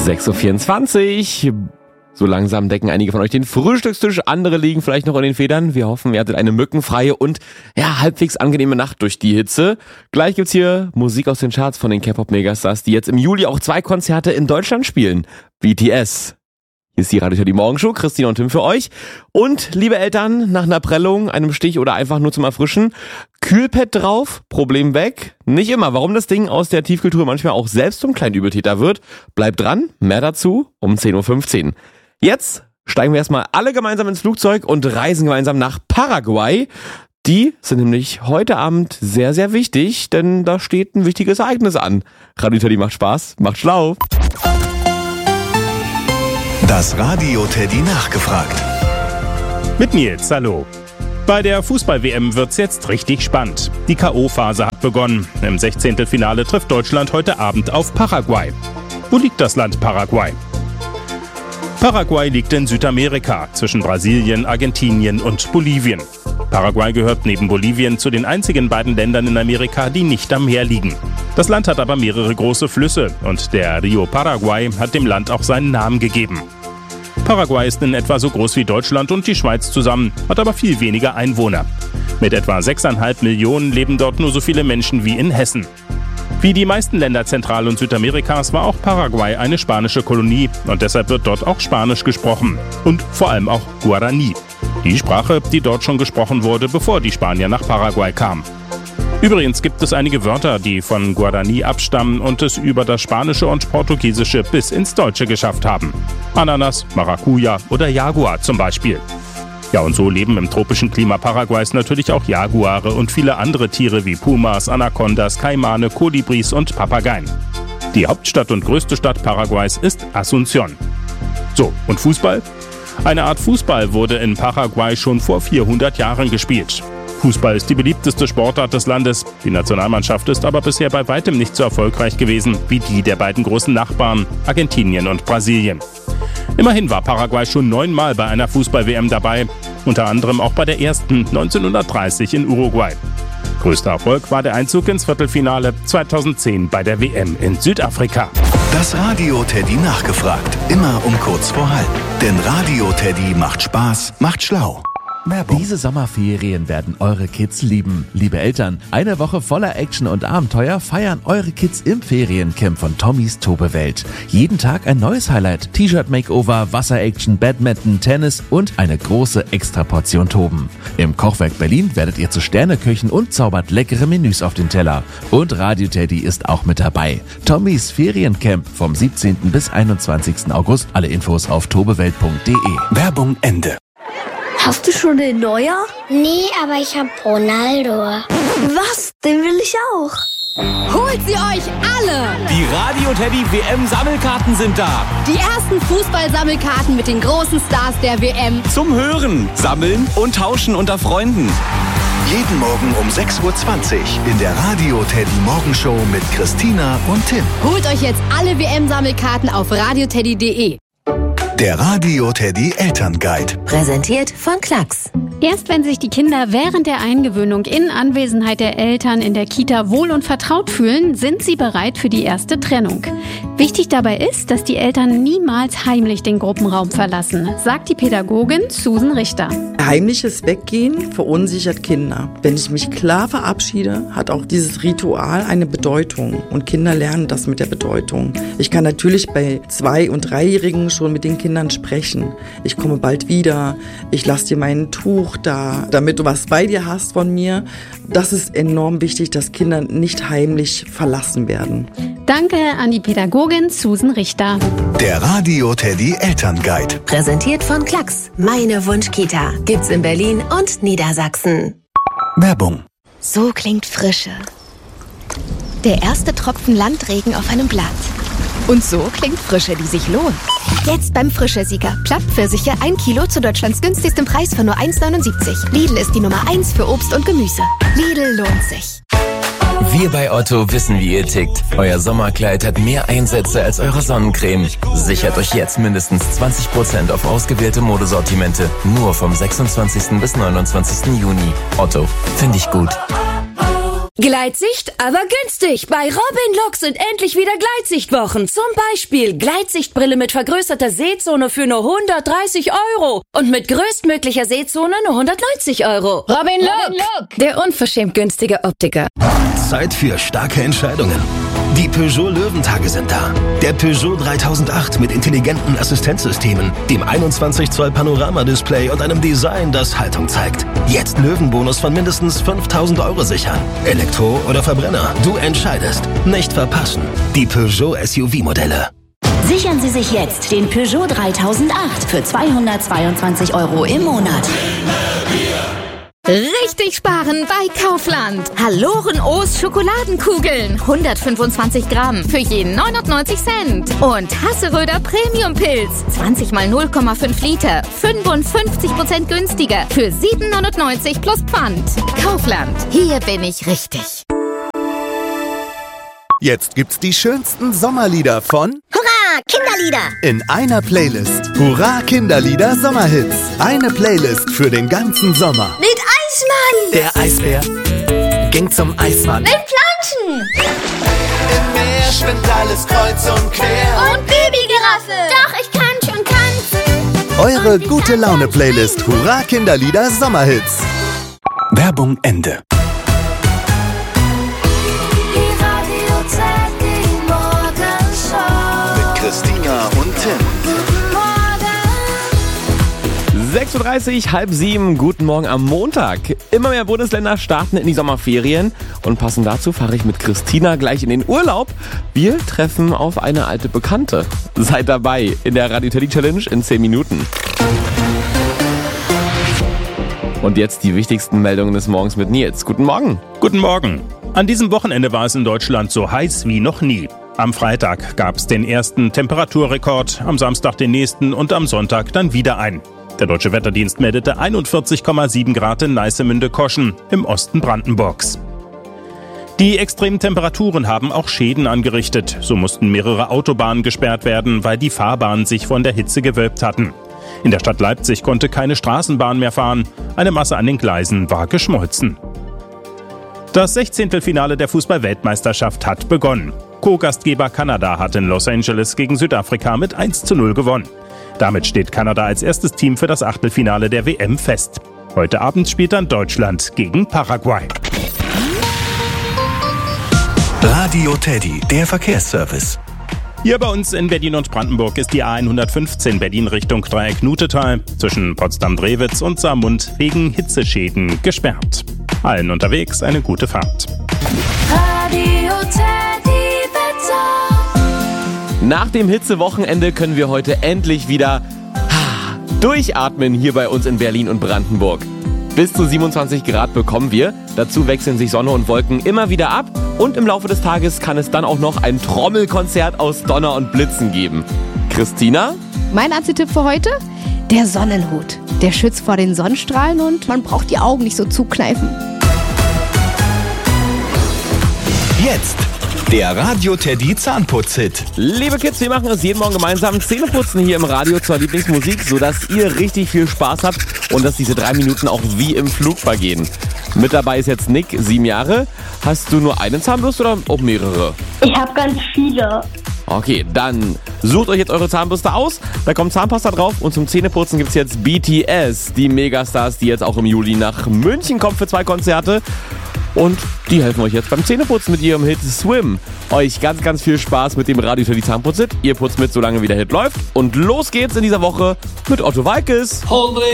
6.24 Uhr. So langsam decken einige von euch den Frühstückstisch, andere liegen vielleicht noch in den Federn. Wir hoffen, ihr hattet eine mückenfreie und halbwegs angenehme Nacht durch die Hitze. Gleich gibt's hier Musik aus den Charts von den K-Pop-Megastars, die jetzt im Juli auch 2 Konzerte in Deutschland spielen. BTS. Hier ist die Radio Teddy Morgenshow, Christine und Tim für euch. Und, liebe Eltern, nach einer Prellung, einem Stich oder einfach nur zum Erfrischen, Kühlpad drauf, Problem weg. Nicht immer. Warum das Ding aus der Tiefkühltruhe manchmal auch selbst zum kleinen Übeltäter wird, bleibt dran. Mehr dazu um 10.15 Uhr. Jetzt steigen wir erstmal alle gemeinsam ins Flugzeug und reisen gemeinsam nach Paraguay. Die sind nämlich heute Abend sehr, sehr wichtig, denn da steht ein wichtiges Ereignis an. Radio Teddy macht Spaß, macht schlau. Das Radio Teddy nachgefragt. Mit Nils, hallo. Bei der Fußball-WM wird's jetzt richtig spannend. Die K.O.-Phase hat begonnen. Im 16. Finale trifft Deutschland heute Abend auf Paraguay. Wo liegt das Land Paraguay? Paraguay liegt in Südamerika, zwischen Brasilien, Argentinien und Bolivien. Paraguay gehört neben Bolivien zu den einzigen beiden Ländern in Amerika, die nicht am Meer liegen. Das Land hat aber mehrere große Flüsse und der Rio Paraguay hat dem Land auch seinen Namen gegeben. Paraguay ist in etwa so groß wie Deutschland und die Schweiz zusammen, hat aber viel weniger Einwohner. Mit etwa 6,5 Millionen leben dort nur so viele Menschen wie in Hessen. Wie die meisten Länder Zentral- und Südamerikas war auch Paraguay eine spanische Kolonie und deshalb wird dort auch Spanisch gesprochen. Und vor allem auch Guarani. Die Sprache, die dort schon gesprochen wurde, bevor die Spanier nach Paraguay kamen. Übrigens gibt es einige Wörter, die von Guarani abstammen und es über das Spanische und Portugiesische bis ins Deutsche geschafft haben. Ananas, Maracuja oder Jaguar zum Beispiel. Ja, und so leben im tropischen Klima Paraguays natürlich auch Jaguare und viele andere Tiere wie Pumas, Anacondas, Kaimane, Kolibris und Papageien. Die Hauptstadt und größte Stadt Paraguays ist Asunción. So, und Fußball? Eine Art Fußball wurde in Paraguay schon vor 400 Jahren gespielt. Fußball ist die beliebteste Sportart des Landes. Die Nationalmannschaft ist aber bisher bei weitem nicht so erfolgreich gewesen wie die der beiden großen Nachbarn, Argentinien und Brasilien. Immerhin war Paraguay schon 9-mal bei einer Fußball-WM dabei, unter anderem auch bei der ersten 1930 in Uruguay. Größter Erfolg war der Einzug ins Viertelfinale 2010 bei der WM in Südafrika. Das Radio Teddy nachgefragt, immer um kurz vor halb. Denn Radio Teddy macht Spaß, macht schlau. Werbung. Diese Sommerferien werden eure Kids lieben. Liebe Eltern, eine Woche voller Action und Abenteuer feiern eure Kids im Feriencamp von Tommys Tobewelt. Jeden Tag ein neues Highlight. T-Shirt-Makeover, Wasser-Action, Badminton, Tennis und eine große Extraportion Toben. Im Kochwerk Berlin werdet ihr zu Sterneköchen und zaubert leckere Menüs auf den Teller. Und Radio Teddy ist auch mit dabei. Tommys Feriencamp vom 17. bis 21. August. Alle Infos auf tobewelt.de. Werbung Ende. Hast du schon den Neuer? Nee, aber ich hab Ronaldo. Was? Den will ich auch. Holt sie euch alle! Die Radio Teddy WM-Sammelkarten sind da. Die ersten Fußballsammelkarten mit den großen Stars der WM. Zum Hören, Sammeln und Tauschen unter Freunden. Jeden Morgen um 6.20 Uhr in der Radio Teddy Morgenshow mit Christina und Tim. Holt euch jetzt alle WM-Sammelkarten auf radioteddy.de. Der Radio Teddy Elternguide. Präsentiert von Klacks. Erst wenn sich die Kinder während der Eingewöhnung in Anwesenheit der Eltern in der Kita wohl und vertraut fühlen, sind sie bereit für die erste Trennung. Wichtig dabei ist, dass die Eltern niemals heimlich den Gruppenraum verlassen, sagt die Pädagogin Susan Richter. Heimliches Weggehen verunsichert Kinder. Wenn ich mich klar verabschiede, hat auch dieses Ritual eine Bedeutung und Kinder lernen das mit der Bedeutung. Ich kann natürlich bei 2- und 3-Jährigen schon mit den Kindern sprechen. Ich komme bald wieder, ich lasse dir mein Tuch da, damit du was bei dir hast von mir. Das ist enorm wichtig, dass Kinder nicht heimlich verlassen werden. Danke an die Pädagogin Susan Richter. Der Radio Teddy Elternguide. Präsentiert von Klacks. Meine Wunschkita. Gibt's in Berlin und Niedersachsen. Werbung. So klingt Frische. Der erste Tropfen Landregen auf einem Blatt. Und so klingt Frische, die sich lohnt. Jetzt beim Frische-Sieger. Plattpfirsiche 1 Kilo zu Deutschlands günstigstem Preis von nur 1,79. Lidl ist die Nummer 1 für Obst und Gemüse. Lidl lohnt sich. Wir bei Otto wissen, wie ihr tickt. Euer Sommerkleid hat mehr Einsätze als eure Sonnencreme. Sichert euch jetzt mindestens 20% auf ausgewählte Modesortimente. Nur vom 26. bis 29. Juni. Otto, finde ich gut. Gleitsicht, aber günstig. Bei Robin Look sind endlich wieder Gleitsichtwochen. Zum Beispiel Gleitsichtbrille mit vergrößerter Sehzone für nur 130 € und mit größtmöglicher Sehzone nur 190 €. Robin Look, der unverschämt günstige Optiker. Zeit für starke Entscheidungen. Die Peugeot Löwentage sind da. Der Peugeot 3008 mit intelligenten Assistenzsystemen, dem 21 Zoll Panoramadisplay und einem Design, das Haltung zeigt. Jetzt Löwenbonus von mindestens 5.000 € sichern. Elektro oder Verbrenner, du entscheidest. Nicht verpassen. Die Peugeot SUV-Modelle. Sichern Sie sich jetzt den Peugeot 3008 für 222 € im Monat. Richtig sparen bei Kaufland. Haloren-O's Schokoladenkugeln. 125 Gramm für jeden 99 Cent. Und Hasseröder Premium-Pilz. 20 mal 0,5 Liter. 55% günstiger für 7,99 € plus Pfand. Kaufland. Hier bin ich richtig. Jetzt gibt's die schönsten Sommerlieder von Hurra, Kinderlieder! in einer Playlist. Hurra, Kinderlieder Sommerhits. Eine Playlist für den ganzen Sommer. Mit Eismann! Der Eisbär ging zum Eismann. Mit Planschen! Im Meer schwimmt alles kreuz und quer. Und Babygiraffe! Doch, ich kann schon tanzen! Eure gute Laune-Playlist. Hurra, Kinderlieder Sommerhits. Werbung Ende. Christina und Tim. 6:30 Uhr, 6:30, guten Morgen am Montag. Immer mehr Bundesländer starten in die Sommerferien und passend dazu fahre ich mit Christina gleich in den Urlaub. Wir treffen auf eine alte Bekannte. Seid dabei in der Radio Teddy Challenge in 10 Minuten. Und jetzt die wichtigsten Meldungen des Morgens mit Nils. Guten Morgen. Guten Morgen. An diesem Wochenende war es in Deutschland so heiß wie noch nie. Am Freitag gab es den ersten Temperaturrekord, am Samstag den nächsten und am Sonntag dann wieder einen. Der Deutsche Wetterdienst meldete 41,7 Grad in Neißemünde-Koschen im Osten Brandenburgs. Die extremen Temperaturen haben auch Schäden angerichtet. So mussten mehrere Autobahnen gesperrt werden, weil die Fahrbahnen sich von der Hitze gewölbt hatten. In der Stadt Leipzig konnte keine Straßenbahn mehr fahren. Eine Masse an den Gleisen war geschmolzen. Das 16. Finale der Fußball-Weltmeisterschaft hat begonnen. Co-Gastgeber Kanada hat in Los Angeles gegen Südafrika mit 1:0 gewonnen. Damit steht Kanada als erstes Team für das Achtelfinale der WM fest. Heute Abend spielt dann Deutschland gegen Paraguay. Radio Teddy, der Verkehrsservice. Hier bei uns in Berlin und Brandenburg ist die A115 Berlin Richtung Dreieck-Nutetal zwischen Potsdam-Drewitz und Saarmund wegen Hitzeschäden gesperrt. Allen unterwegs eine gute Fahrt. Radio Teddy Wetter. Nach dem Hitzewochenende können wir heute endlich wieder durchatmen hier bei uns in Berlin und Brandenburg. Bis zu 27 Grad bekommen wir. Dazu wechseln sich Sonne und Wolken immer wieder ab. Und im Laufe des Tages kann es dann auch noch ein Trommelkonzert aus Donner und Blitzen geben. Christina? Mein Anzitipp für heute? Der Sonnenhut. Der schützt vor den Sonnenstrahlen und man braucht die Augen nicht so zukneifen. Jetzt der Radio Teddy Zahnputz-Hit. Liebe Kids, wir machen es jeden Morgen gemeinsam. Zähneputzen hier im Radio zur Lieblingsmusik, sodass ihr richtig viel Spaß habt und dass diese 3 Minuten auch wie im Flug vergehen. Mit dabei ist jetzt Nick, 7 Jahre. Hast du nur eine Zahnbürste oder auch mehrere? Ich habe ganz viele. Okay, dann sucht euch jetzt eure Zahnbürste aus. Da kommt Zahnpasta drauf und zum Zähneputzen gibt's jetzt BTS, die Megastars, die jetzt auch im Juli nach München kommen für 2 Konzerte. Und die helfen euch jetzt beim Zähneputzen mit ihrem Hit Swim. Euch ganz, ganz viel Spaß mit dem Radio Teddy Zahnputz-Hit. Ihr putzt mit, solange wie der Hit läuft. Und los geht's in dieser Woche mit Otto Walkes.